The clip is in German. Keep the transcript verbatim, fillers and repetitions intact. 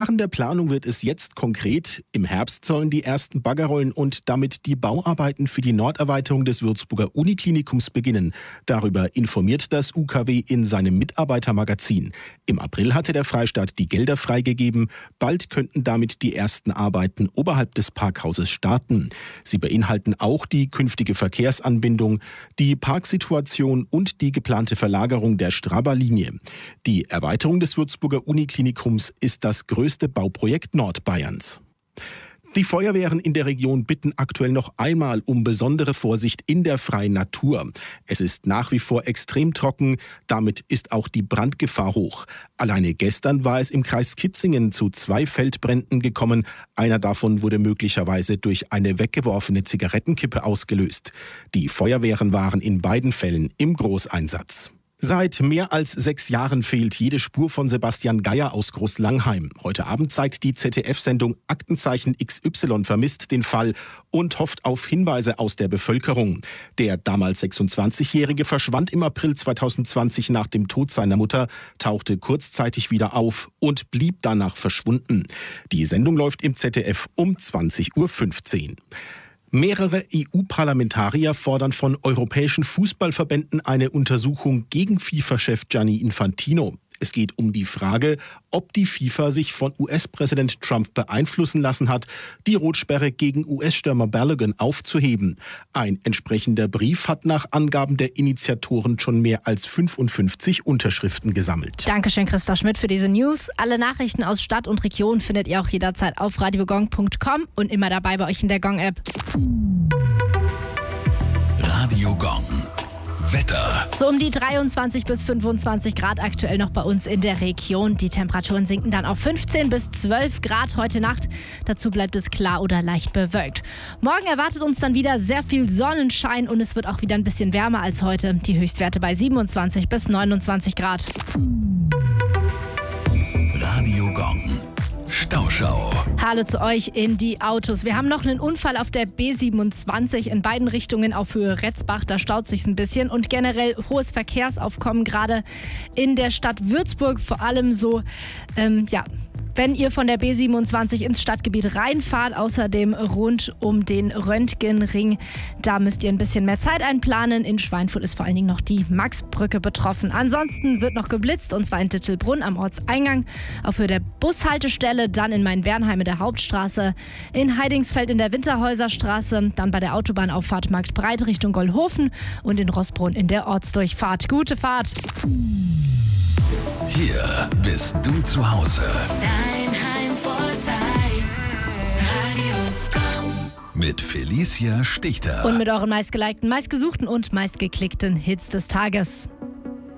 Jahren der Planung wird es jetzt konkret. Im Herbst sollen die ersten Bagger rollen und damit die Bauarbeiten für die Norderweiterung des Würzburger Uniklinikums beginnen. Darüber informiert das U K W in seinem Mitarbeitermagazin. Im April hatte der Freistaat die Gelder freigegeben. Bald könnten damit die ersten Arbeiten oberhalb des Parkhauses starten. Sie beinhalten auch die künftige Verkehrsanbindung, die Parksituation und die geplante Verlagerung der Straba-Linie. Die Erweiterung des Würzburger Uniklinikums ist das größte Bauprojekt Nordbayerns. Die Feuerwehren in der Region bitten aktuell noch einmal um besondere Vorsicht in der freien Natur. Es ist nach wie vor extrem trocken, damit ist auch die Brandgefahr hoch. Alleine gestern war es im Kreis Kitzingen zu zwei Feldbränden gekommen. Einer davon wurde möglicherweise durch eine weggeworfene Zigarettenkippe ausgelöst. Die Feuerwehren waren in beiden Fällen im Großeinsatz. Seit mehr als sechs Jahren fehlt jede Spur von Sebastian Geier aus Großlangheim. Heute Abend zeigt die Z D F-Sendung Aktenzeichen X Y vermisst den Fall und hofft auf Hinweise aus der Bevölkerung. Der damals sechsundzwanzigjährige verschwand im April zweitausendzwanzig nach dem Tod seiner Mutter, tauchte kurzzeitig wieder auf und blieb danach verschwunden. Die Sendung läuft im Z D F um zwanzig Uhr fünfzehn. Mehrere E U-Parlamentarier fordern von europäischen Fußballverbänden eine Untersuchung gegen FIFA-Chef Gianni Infantino. Es geht um die Frage, ob die FIFA sich von U S-Präsident Trump beeinflussen lassen hat, die Rotsperre gegen U S-Stürmer Balogun aufzuheben. Ein entsprechender Brief hat nach Angaben der Initiatoren schon mehr als fünfundfünfzig Unterschriften gesammelt. Dankeschön, Christoph Schmidt, für diese News. Alle Nachrichten aus Stadt und Region findet ihr auch jederzeit auf radiogong punkt com und immer dabei bei euch in der Gong-App. Radio Gong. Wetter. So um die dreiundzwanzig bis fünfundzwanzig Grad aktuell noch bei uns in der Region. Die Temperaturen sinken dann auf fünfzehn bis zwölf Grad heute Nacht. Dazu bleibt es klar oder leicht bewölkt. Morgen erwartet uns dann wieder sehr viel Sonnenschein und es wird auch wieder ein bisschen wärmer als heute. Die Höchstwerte bei siebenundzwanzig bis neunundzwanzig Grad. Radio Gong. Stauschau. Hallo zu euch in die Autos. Wir haben noch einen Unfall auf der B siebenundzwanzig in beiden Richtungen auf Höhe Retzbach. Da staut sich ein bisschen und generell hohes Verkehrsaufkommen gerade in der Stadt Würzburg. Vor allem so, ähm, ja, wenn ihr von der B siebenundzwanzig ins Stadtgebiet reinfahrt, außerdem rund um den Röntgenring, da müsst ihr ein bisschen mehr Zeit einplanen. In Schweinfurt ist vor allen Dingen noch die Maxbrücke betroffen. Ansonsten wird noch geblitzt, und zwar in Dittelbrunn am Ortseingang auf Höhe der Bushaltestelle, dann in Mainwernheim in der Hauptstraße, in Heidingsfeld in der Winterhäuserstraße, dann bei der Autobahnauffahrt Marktbreit Richtung Gollhofen und in Rossbrunn in der Ortsdurchfahrt. Gute Fahrt! Hier bist du zu Hause. Dein Heimvorteil. Radio Gong. Mit Felicia Stichter. Und mit euren meistgelikten, meistgesuchten und meistgeklickten Hits des Tages.